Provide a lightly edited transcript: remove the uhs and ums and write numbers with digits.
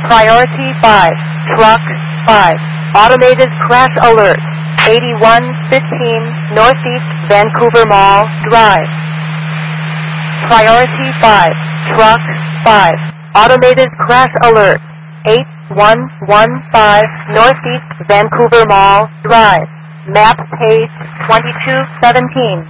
Priority 5, Truck 5, Automated Crash Alert, 8115 Northeast Vancouver Mall Drive. Priority 5, Truck 5, Automated Crash Alert, 8115 Northeast Vancouver Mall Drive. Map page 2217.